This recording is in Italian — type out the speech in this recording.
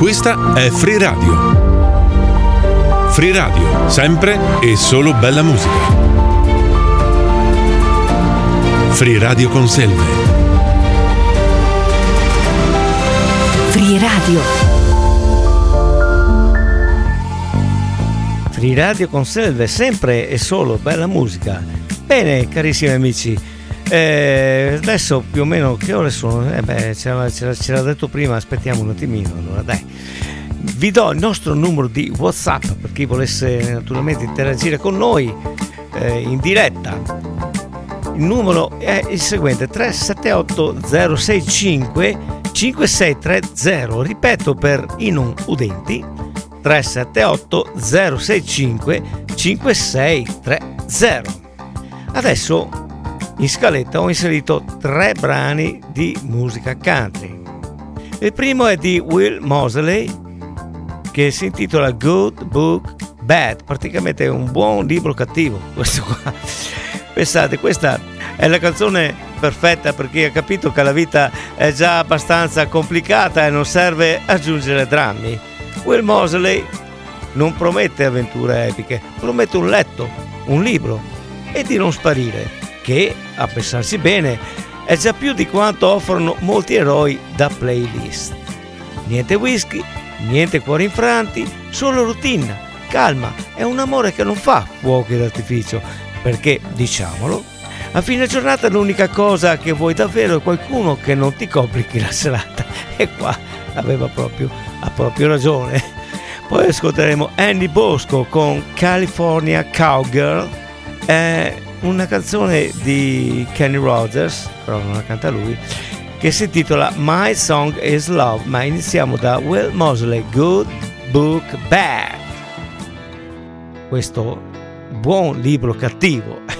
Questa è Free Radio. Free Radio, sempre e solo bella musica. Free Radio Conselve. Free Radio. Free Radio Conselve, sempre e solo bella musica. Bene, carissimi amici, adesso più o meno che ore sono? Ce l'ha detto prima, aspettiamo un attimino. Allora, dai, vi do il nostro numero di WhatsApp per chi volesse naturalmente interagire con noi in diretta. Il numero è il seguente: 378 065 5630. Ripeto per i non udenti: 378 065 5630. Adesso in scaletta ho inserito 3 brani di musica country. Il primo è di Will Moseley, che si intitola Good Book Bad, praticamente è un buon libro cattivo questo qua. Pensate, questa è la canzone perfetta per chi ha capito che la vita è già abbastanza complicata e non serve aggiungere drammi. Will Moseley non promette avventure epiche, promette un letto, un libro e di non sparire, che, a pensarsi bene, è già più di quanto offrono molti eroi da playlist. Niente whisky, niente cuori infranti, solo routine, calma e un amore che non fa fuochi d'artificio, perché, diciamolo, a fine giornata l'unica cosa che vuoi davvero è qualcuno che non ti complichi la serata. E qua ha proprio ragione. Poi ascolteremo Annie Bosco con California Cowgirl, è una canzone di Kenny Rogers, però non la canta lui, che si intitola My Song is Love, ma iniziamo da Will Moseley, Good Book Bad, questo buon libro cattivo.